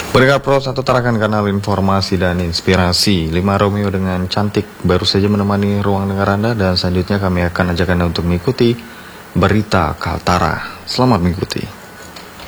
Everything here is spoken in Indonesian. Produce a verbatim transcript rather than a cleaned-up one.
Pendengar Pro satu tarakan kanal informasi dan inspirasi. Lima Romeo dengan cantik baru saja menemani ruang dengar Anda, dan selanjutnya kami akan ajak Anda untuk mengikuti berita Kaltara. Selamat mengikuti.